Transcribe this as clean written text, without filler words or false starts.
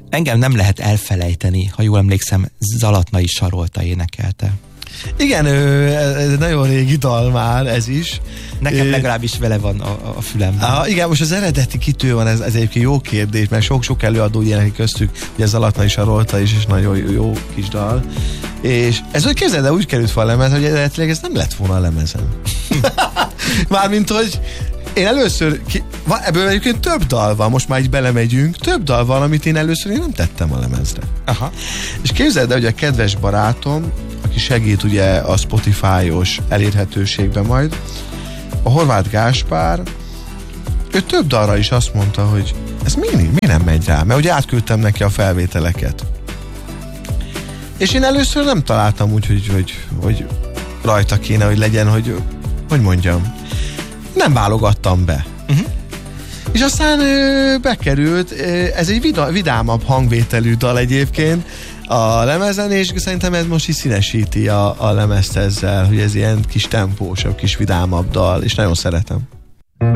engem nem lehet elfelejteni, ha jól emlékszem, Zalatnai Sarolta énekelte. Igen, ez nagyon régi dal már, ez is. Nekem legalábbis vele van a fülemben. Igen, most az eredeti kitől van, ez egyébként jó kérdés, mert sok előadó ilyenek köztük, ugye Zalatnai Sarolta is, és nagyon jó kis dal. És ez úgy képzeld, de úgy került fel a lemez, hogy eredetileg ez nem lett volna a lemezen. Mármint, hogy én először, ebből egyébként több dal van, most már így belemegyünk, több dal van, amit én először nem tettem a lemezre. Aha. És képzeld el, hogy a kedves barátom, aki segít ugye a Spotify-os elérhetőségben majd, a Horváth Gáspár, ő több dalra is azt mondta, hogy ez mi nem megy rá, mert ugye átküldtem neki a felvételeket. És én először nem találtam úgy, hogy rajta kéne, hogy legyen, hogy mondjam, nem válogattam be. És aztán bekerült, ez egy vidámabb hangvételű dal egyébként a lemezen, és szerintem ez most is színesíti a lemezt ezzel, hogy ez ilyen kis tempósabb, kis vidámabb dal, és nagyon szeretem.